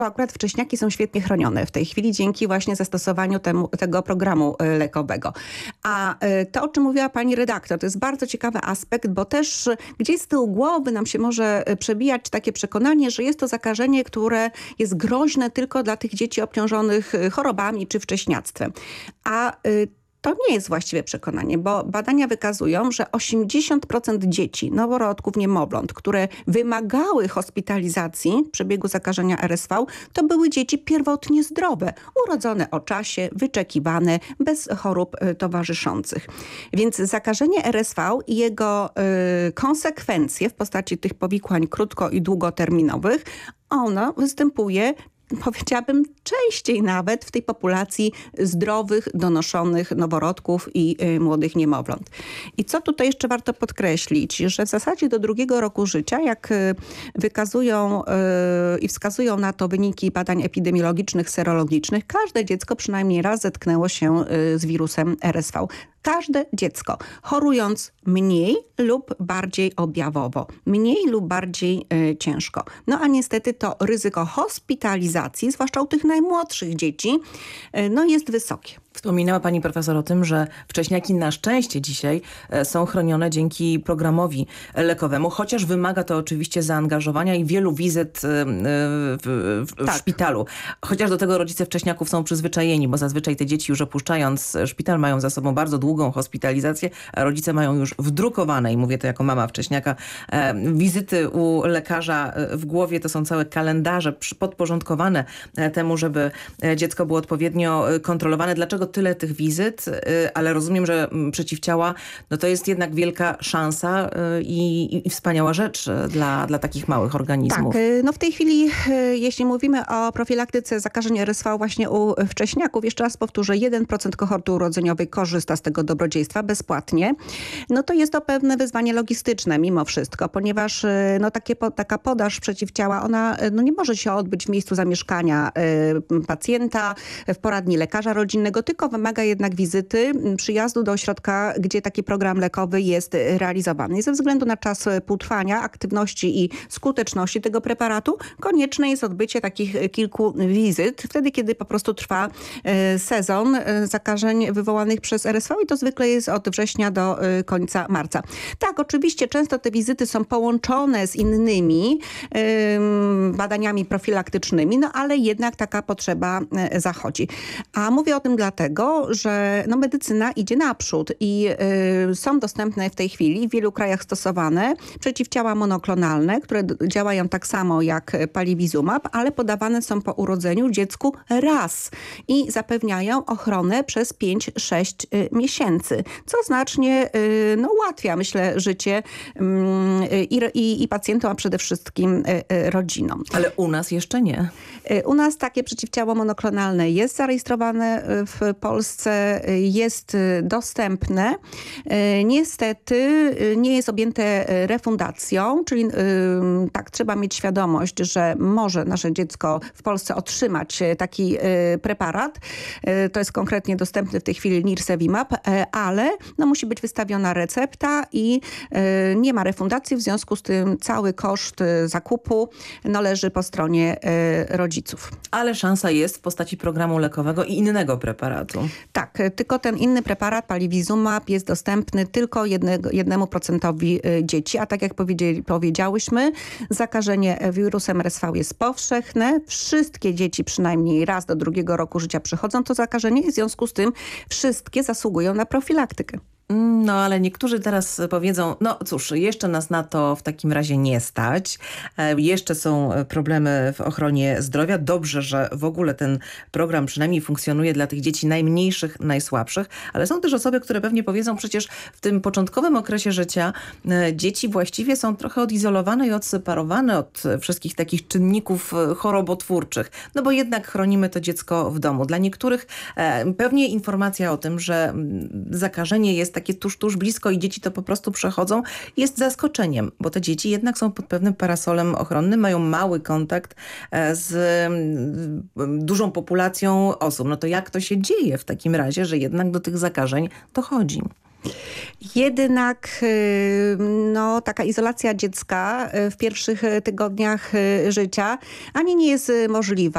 Akurat wcześniaki są świetnie chronione w tej chwili dzięki właśnie zastosowaniu tego programu lekowego. A to, o czym mówiła pani redaktor, to jest bardzo ciekawy aspekt, bo też gdzieś z tyłu głowy nam się może przebijać takie przekonanie, że jest to zakażenie, które jest groźne tylko dla tych dzieci obciążonych chorobami czy wcześniactwem. A to nie jest właściwe przekonanie, bo badania wykazują, że 80% dzieci, noworodków, niemowląt, które wymagały hospitalizacji w przebiegu zakażenia RSV, to były dzieci pierwotnie zdrowe, urodzone o czasie, wyczekiwane, bez chorób towarzyszących. Więc zakażenie RSV i jego konsekwencje w postaci tych powikłań krótko- i długoterminowych, ono występuje, powiedziałabym, częściej nawet w tej populacji zdrowych, donoszonych noworodków i młodych niemowląt. I co tutaj jeszcze warto podkreślić, że w zasadzie do 2 roku życia, jak wykazują i wskazują na to wyniki badań epidemiologicznych, serologicznych, każde dziecko przynajmniej raz zetknęło się z wirusem RSV. Każde dziecko, chorując mniej lub bardziej objawowo, mniej lub bardziej ciężko. No a niestety to ryzyko hospitalizacji, zwłaszcza u tych najmłodszych dzieci, no jest wysokie. Wspominała pani profesor o tym, że wcześniaki na szczęście dzisiaj są chronione dzięki programowi lekowemu, chociaż wymaga to oczywiście zaangażowania i wielu wizyt w szpitalu. Chociaż do tego rodzice wcześniaków są przyzwyczajeni, bo zazwyczaj te dzieci już opuszczając szpital mają za sobą bardzo długą hospitalizację, a rodzice mają już wdrukowane, i mówię to jako mama wcześniaka, wizyty u lekarza w głowie. To są całe kalendarze podporządkowane temu, żeby dziecko było odpowiednio kontrolowane. Dlaczego tyle tych wizyt? Ale rozumiem, że przeciwciała, no to jest jednak wielka szansa i wspaniała rzecz dla takich małych organizmów. Tak, no w tej chwili, jeśli mówimy o profilaktyce zakażeń RSV właśnie u wcześniaków, jeszcze raz powtórzę, 1% kohorty urodzeniowej korzysta z tego dobrodziejstwa bezpłatnie. No to jest to pewne wyzwanie logistyczne mimo wszystko, ponieważ no taka podaż przeciwciała, ona no nie może się odbyć w miejscu zamieszkania pacjenta, w poradni lekarza rodzinnego, tylko wymaga jednak wizyty, przyjazdu do ośrodka, gdzie taki program lekowy jest realizowany. I ze względu na czas półtrwania, aktywności i skuteczności tego preparatu konieczne jest odbycie takich kilku wizyt, wtedy kiedy po prostu trwa sezon zakażeń wywołanych przez RSV i to zwykle jest od września do końca marca. Tak, oczywiście często te wizyty są połączone z innymi badaniami profilaktycznymi, no ale jednak taka potrzeba zachodzi. A mówię o tym dlatego, że no, medycyna idzie naprzód i są dostępne w tej chwili w wielu krajach stosowane przeciwciała monoklonalne, które działają tak samo jak palivizumab, ale podawane są po urodzeniu dziecku raz i zapewniają ochronę przez 5-6 miesięcy, co znacznie no, ułatwia, myślę, życie i pacjentom, a przede wszystkim rodzinom. Ale u nas jeszcze nie. U nas takie przeciwciało monoklonalne jest zarejestrowane w Polsce, jest dostępne. Niestety nie jest objęte refundacją, czyli tak, trzeba mieć świadomość, że może nasze dziecko w Polsce otrzymać taki preparat. To jest konkretnie dostępny w tej chwili nirsevimab, ale no, musi być wystawiona recepta i nie ma refundacji, w związku z tym cały koszt zakupu no, leży po stronie rodziców. Ale szansa jest w postaci programu lekowego i innego preparatu. Tak, tylko ten inny preparat, palivizumab, jest dostępny tylko 1% dzieci, a tak jak powiedziałyśmy, zakażenie wirusem RSV jest powszechne. Wszystkie dzieci przynajmniej raz do 2 roku życia przechodzą to zakażenie i w związku z tym wszystkie zasługują na profilaktykę. No ale niektórzy teraz powiedzą, no cóż, jeszcze nas na to w takim razie nie stać. Jeszcze są problemy w ochronie zdrowia. Dobrze, że w ogóle ten program przynajmniej funkcjonuje dla tych dzieci najmniejszych, najsłabszych, ale są też osoby, które pewnie powiedzą, przecież w tym początkowym okresie życia dzieci właściwie są trochę odizolowane i odseparowane od wszystkich takich czynników chorobotwórczych. No bo jednak chronimy to dziecko w domu. Dla niektórych pewnie informacja o tym, że zakażenie jest takie tuż blisko i dzieci to po prostu przechodzą, jest zaskoczeniem, bo te dzieci jednak są pod pewnym parasolem ochronnym, mają mały kontakt z dużą populacją osób. No to jak to się dzieje w takim razie, że jednak do tych zakażeń dochodzi? Jednak no, taka izolacja dziecka w pierwszych tygodniach życia ani nie jest możliwa,